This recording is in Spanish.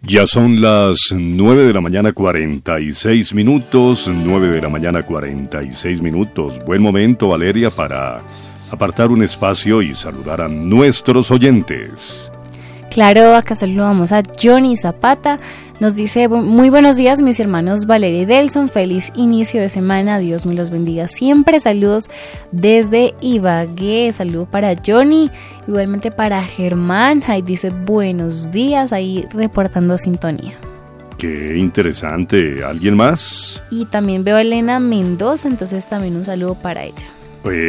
Ya son las 9 de la mañana 46 minutos, 9 de la mañana 46 minutos. Buen momento, Valeria, para apartar un espacio y saludar a nuestros oyentes. Claro, acá saludamos a Johnny Zapata. Nos dice, muy buenos días mis hermanos Valeria y Delson, feliz inicio de semana, Dios me los bendiga siempre, saludos desde Ibagué, saludo para Johnny, igualmente para Germán, ahí dice buenos días, ahí reportando sintonía. Qué interesante, ¿alguien más? Y también veo a Elena Mendoza, entonces también un saludo para ella.